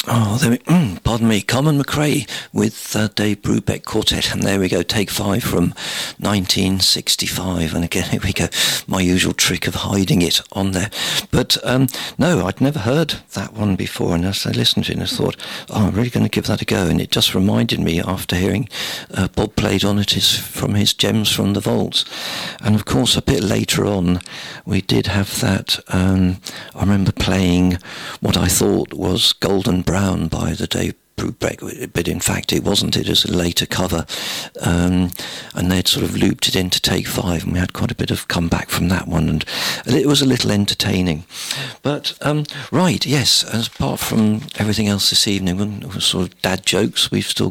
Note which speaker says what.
Speaker 1: Oh, pardon me, Carmen McRae with Dave Brubeck Quartet, and there we go, take 5 from 1965, and again, here we go, my usual trick of hiding it on there. But no, I'd never heard that one before, and as I listened to it, I thought, oh, I'm really going to give that a go, and it just reminded me, after hearing Bob played on it, from his Gems from the Vaults. And of course, a bit later on, we did have that, I remember playing what I thought was Golden Brown by the Dave Brubeck, but in fact it wasn't. It was a later cover, and they'd sort of looped it into Take 5, and we had quite a bit of comeback from that one, and it was a little entertaining. But right, yes, as apart from everything else this evening, sort of dad jokes, we've still